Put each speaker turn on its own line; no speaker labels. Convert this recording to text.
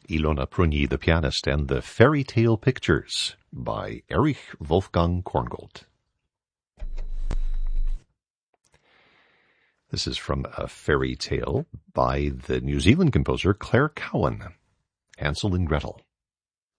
Ilona Prunyi, the pianist, and the Fairy Tale Pictures by Erich Wolfgang Korngold. This is from a fairy tale by the New Zealand composer Claire Cowan, Hansel and Gretel.